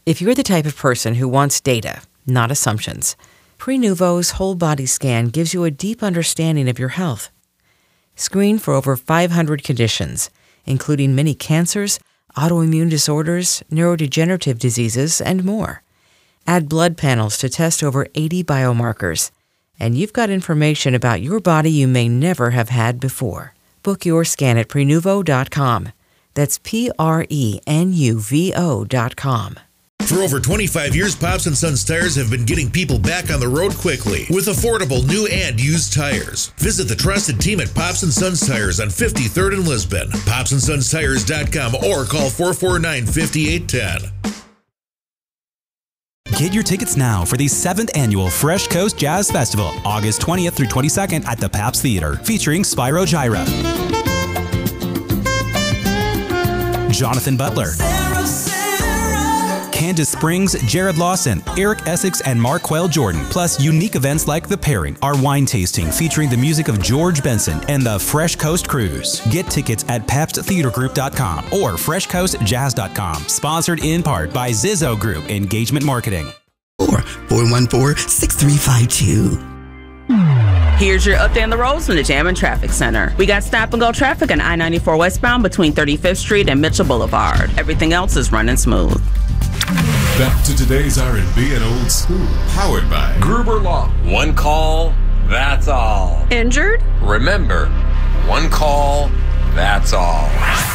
If you're the type of person who wants data, not assumptions, Prenuvo's whole body scan gives you a deep understanding of your health. Screen for over 500 conditions, including many cancers, autoimmune disorders, neurodegenerative diseases, and more. Add blood panels to test over 80 biomarkers, and you've got information about your body you may never have had before. Book your scan at Prenuvo.com. That's Prenuvo.com. For over 25 years, Pops & Sons Tires have been getting people back on the road quickly with affordable new and used tires. Visit the trusted team at Pops & Sons Tires on 53rd and Lisbon, popsandsonstires.com, or call 449-5810. Get your tickets now for the 7th annual Fresh Coast Jazz Festival, August 20th through 22nd at the Pabst Theater, featuring Spyro Gyra, Jonathan Butler, Candace Springs, Jared Lawson, Eric Essex, and Mark Quayle Jordan, plus unique events like The Pairing, our wine tasting featuring the music of George Benson, and the Fresh Coast Cruise. Get tickets at PabstTheaterGroup.com or FreshCoastJazz.com. Sponsored in part by Zizzo Group Engagement Marketing. 414-6352. Here's your update on the roads from the Jam and Traffic Center. We got stop-and-go traffic on I-94 westbound between 35th Street and Mitchell Boulevard. Everything else is running smooth. Back to today's R&B and old school. Powered by Gruber Law. One call, that's all. Injured? Remember, one call, that's all.